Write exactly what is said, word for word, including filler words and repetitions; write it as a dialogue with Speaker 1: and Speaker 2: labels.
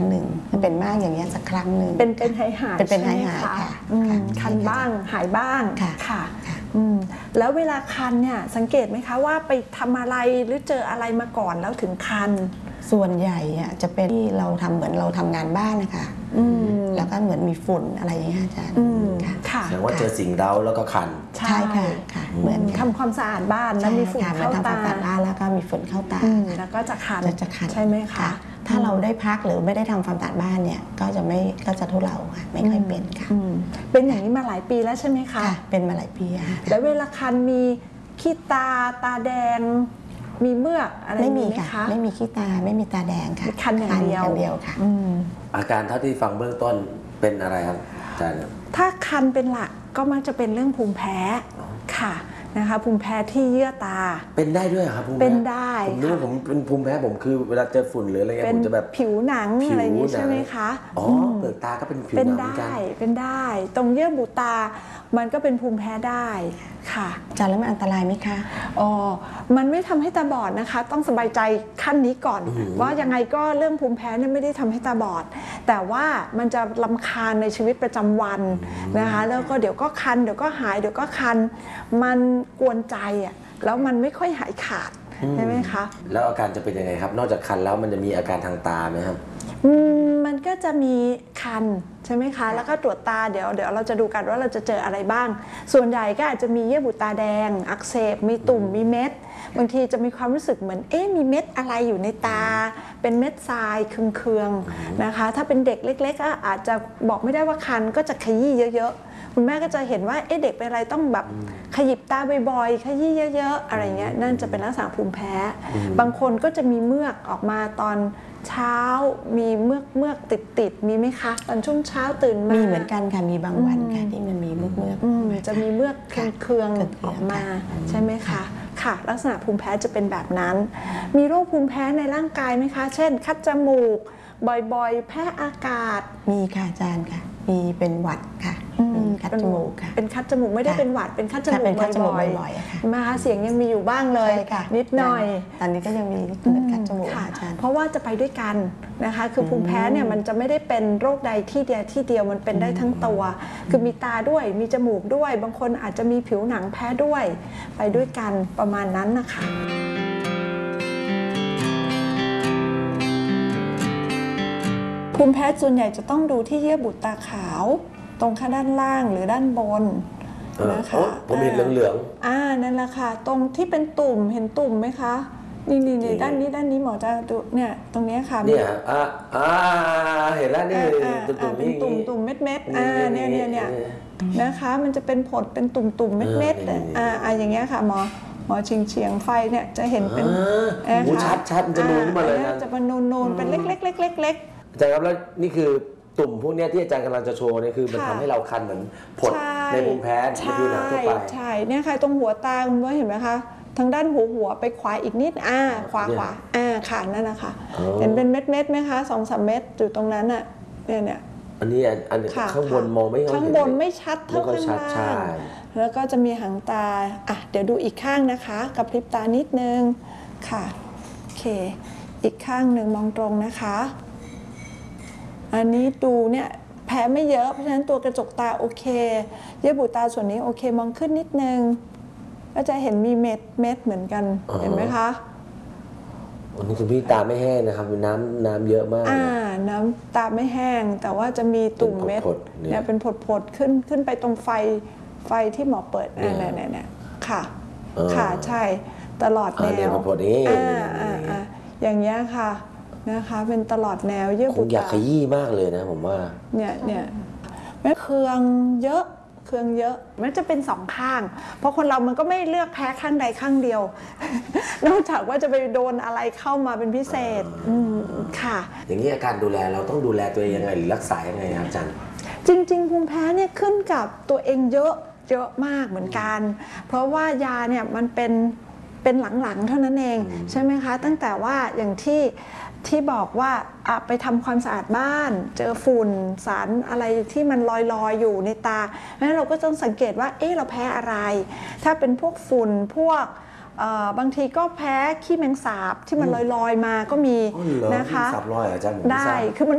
Speaker 1: งหนึ่งเป็นมากอย่างเงี้ยสักครั้งหนึ่ง
Speaker 2: เป็นเป็นหายหาย
Speaker 1: เป็นเป็นหายหายค่ะ
Speaker 2: คันบ้างหายบ้าง
Speaker 1: ค่ะ
Speaker 2: ค่ะแล้วเวลาคันเนี่ยสังเกตไหมคะว่าไปทำอะไรหรือเจออะไรมาก่อนแล้วถึงคัน
Speaker 1: ส่วนใหญ่จะเป็นที่เราทำเหมือนเราทำงานบ้านนะคะแล้วก็เหมือนมีฝุ่นอะไรอย่างเงี้ยอาจารย์
Speaker 3: ค่ะแสดงว่าเจอสิ่งเร้าแล้วก็คัน
Speaker 1: ใช่ค่ะค่ะเหมือน
Speaker 2: ทำความสะอาดบ้านแล้วมีฝุ่นเข้าตา
Speaker 1: แล้วก็มีฝุ่นเข้าตา
Speaker 2: แล้วก็จะคัน
Speaker 1: จะคัน
Speaker 2: ใช่ไหมคะ
Speaker 1: ถ้าเราได้พักหรือไม่ได้ทำความสะอาดบ้านเนี่ยก็จะไม่ก็จะทุเลาค่ะไม่ค่อยเป็นค่ะ
Speaker 2: เป็นอย่างนี้มาหลายปีแล้วใช่ไหมคะ
Speaker 1: เป็นมาหลายปีค่ะ
Speaker 2: แล้วเวลาคันมีขี้ตาตาแดงมีเมือกอะไร
Speaker 1: ไม่มีค่ะไม่มีขี้ตาไม่มีตาแดงค่ะ
Speaker 2: คันอย่างเดียว
Speaker 1: เดียวค่ะ
Speaker 3: อาการเท่าที่ฟังเบื้องต้นเป็นอะไรครับอาจารย์
Speaker 2: ถ้าคันเป็นหลักก็มักจะเป็นเรื่องภูมิแพ้ค่ะนะคะภูมิแพ้ที่เยื่อตา
Speaker 3: เป็นได้ด้วยครับภูมิแพ้
Speaker 2: เป็นได้
Speaker 3: ผมรู้ผมเป็นภูมิแพ้ผมคือเวลาเจอฝุ่นหรืออะไรเงี้ยผมจะแบบ
Speaker 2: ผิวหนังอะไรอย่างนี้ใช่ไหมคะ
Speaker 3: อ๋อเปลือกตาก็เป็นผิวหนังเหมือนกัน
Speaker 2: เป็นได้ตรงเยื่อบุตามันก็เป็นภูมิแพ้ได้ค่ะ
Speaker 1: อาจารย์แล้วมันอันตรายไหมคะ
Speaker 2: อ๋อมันไม่ทำให้ตาบอดนะคะต้องสบายใจขั้นนี้ก่อนว่ายังไงก็เรื่องภูมิแพ้เนี่ยไม่ได้ทำให้ตาบอดแต่ว่ามันจะรำคาญในชีวิตประจำวันนะคะแล้วก็เดี๋ยวก็คันเดี๋ยวก็หายเดี๋ยวก็คันมันกวนใจอ่ะแล้วมันไม่ค่อยหายขาดใช่ไหมคะ
Speaker 3: แล้วอาการจะเป็นยังไงครับนอกจากคันแล้วมันจะมีอาการทางตาไหมครับ
Speaker 2: มันก็จะมีคันใช่ไหมคะแล้วก็ตรวจตาเดี๋ยวเดี๋ยวเราจะดูกันว่าเราจะเจออะไรบ้างส่วนใหญ่ก็อาจจะมีเยื่อบุตาแดงอักเสบมีตุ่มมีเม็ดบางทีจะมีความรู้สึกเหมือนเอ๊ะมีเม็ดอะไรอยู่ในตาเป็นเม็ดทรายเคืองๆนะคะถ้าเป็นเด็กเล็กๆก็อาจจะบอกไม่ได้ว่าคันก็จะขยี้เยอะๆคุณแม่ก็จะเห็นว่าเอ๊ะเด็กเป็นอะไรต้องแบบขยิบตาบ่อยๆขยี้เยอะๆอะไรเงี้ยนั่นจะเป็นลักษณะภูมิแพ้บางคนก็จะมีเมือกออกมาตอนเช้ามีเมือกเมือกติดติดมีไหมคะตอนช่วงเช้าตื่นมา
Speaker 1: มีเหมือนกันค่ะมีบางวันค่ะที่มันมีเมือกเมือก
Speaker 2: จะมีเมือกเคืองออกมาใช่ไหมคะค่ะลักษณะภูมิแพ้จะเป็นแบบนั้นมีโรคภูมิแพ้ในร่างกายไหมคะเช่นคัดจมูกบ่อยๆแพ้อากาศ
Speaker 1: มีค่ะอาจารย์ค่ะมีเป็นหวัดค่ะคัดจมูกค่ะ
Speaker 2: เป็นคัดจมูกไม่ได้เป็นหวัดเป็นคัดจมูกบ่อยๆมาเสียงยังมีอยู่บ้างเลยนิดหน่อย
Speaker 1: ตอนนี้ก็ยังมีเหมือนคัดจมูกอาจารย์
Speaker 2: เพราะว่าจะไปด้วยกันนะคะคือภูมิแพ้เนี่ยมันจะไม่ได้เป็นโรคใดที่เดียวที่เดียวมันเป็นได้ทั้งตัวคือมีตาด้วยมีจมูกด้วยบางคนอาจจะมีผิวหนังแพ้ด้วยไปด้วยกันประมาณนั้นนะคะภูมิแพ้ส่วนใหญ่จะต้องดูที่เยื่อบุตาขาวตรงข้างด้านล่างหรือด้านบนนะคะ
Speaker 3: ผมเห็นเหลือง
Speaker 2: ๆอ่านั่นแหละค่ะตรงที่เป็นตุ่มเห็นตุ่มไหมคะนี่นี่นี่ด้านนี้ด้านนี้หมอจะดูเนี่ยตรงนี้ค่ะ
Speaker 3: เนี่ยอ่าอ่าเห็นแล้วนี่
Speaker 2: ตุ่มตุ่มเป็นตุ่มตุ่มเม็ดเม็ดอ่าเนี่ยเนี่ยเนี่ยนะคะมันจะเป็นผดเป็นตุ่มตุ่มเม็ดเม็ดอ่าอ่าอย่างเงี้ยค่ะหมอหมอเฉียงเฉียงไฟเนี่ยจะเห็นเป็น
Speaker 3: ชัดชัดจะนูนขึ้นมาเลยนะ
Speaker 2: จะเป็นนูนนูนเป็นเล็กเล็กเล็กเล็กเล็ก
Speaker 3: อาจารย์ครับแล้วนี่คือตุ่มพวกนี้ที่อาจารย์กำลังจะโชว์นี่คือมันทำให้เราคันเหมือนผดในภูมิแพ้ในผิวหนังทั่วไป
Speaker 2: ใช่เนี่ยค่ะตรงหัวตาคุณว่าเห็นไหมคะทางด้านหัวหัวไปขวาอีกนิดอ่าขวาขวาอ่าค่ะนั่นนะคะเห็นเป็นเม็ดเม็ดไหมคะสองสามเม็ดอยู่ตรงนั้นอ่ะเนี่ยเนี่ย
Speaker 3: อันนี้อันข้างบนมองไม่เห็น
Speaker 2: ข้างบนไม่ชัดเท่าข้างล่างแล้วก็จะมีหางตาอ่ะเดี๋ยวดูอีกข้างนะคะกับพริบตานิดนึงค่ะโอเคอีกข้างหนึ่งมองตรงนะคะอันนี้ดูเนี่ยแพ้ไม่เยอะเพราะฉะนั้นตัวกระจกตาโอเคเยื่อบุตาส่วนนี้โอเคมองขึ้นนิดนึงก็จะเห็นมีเม็ดเม็ดเหมือนกันเห็นไหมคะ
Speaker 3: วันนี้คุณพี่ตาไม่แห้งนะครับน้ำน้ำเยอะมาก
Speaker 2: อ่าน้ำตาไม่แห้งแต่ว่าจะมีตุ่มเม็ดเนี่ยเป็นผดๆขึ้นขึ้นไปตรงไฟไฟที่หมอเปิดเนี่ยเนี่ยเนี่ยค่ะค่ะใช่ตลอดแนวอ่าอ่าอ่าอย่างเงี้ยค่ะนะคะเป็นตลอดแนวเยื่อบุตา
Speaker 3: คงอยากขยี้มากเลยนะผมว่า
Speaker 2: เนี่ยเนี่ยแม่เคืองเยอะเคืองเยอะมันจะเป็นสองข้างเพราะคนเรามันก็ไม่เลือกแพ้ข้างใดข้างเดียวนอกจากว่าจะไปโดนอะไรเข้ามาเป็นพิเศษค่ะ
Speaker 3: อย่างนี้อาการดูแลเราต้องดูแลตัวเองยังไงหรือรักษายังไงครับอาจารย์
Speaker 2: จริงๆภูมิแพ้เนี่ยขึ้นกับตัวเองเยอะเยอะมากเหมือนกันเพราะว่ายาเนี่ยมันเป็นเป็นหลังๆเท่านั้นเองใช่ไหมคะตั้งแต่ว่าอย่างที่ที่บอกว่าไปทำความสะอาดบ้านเจอฝุ่นสารอะไรที่มันลอยๆอยู่ในตาเพราะฉะนั้นเราก็ต้องสังเกตว่าเอ๊ะเราแพ้อะไรถ้าเป็นพวกฝุ่นพวกบางทีก็แพ้ขี้แมงสาบที่มันลอยๆมาก็มีนะคะ
Speaker 3: ได้
Speaker 2: คือมัน